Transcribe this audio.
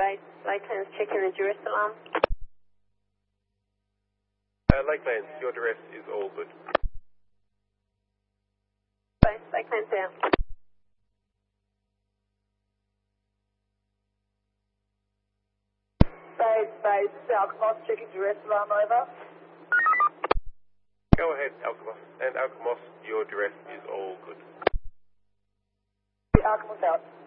base. Lakelands, check your duress alarm. Lakelands, your duress is all good. Base, Lakelands down. Base, Alkimos, checking duress alarm, over. Go ahead, Alkimos. And Alkimos, your duress is all good. Alkimos out.